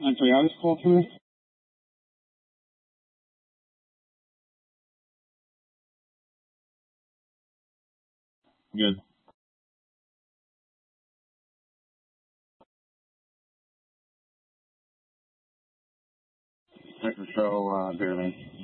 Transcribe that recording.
I'm sorry, how is call through? Good. Sector Show, barely.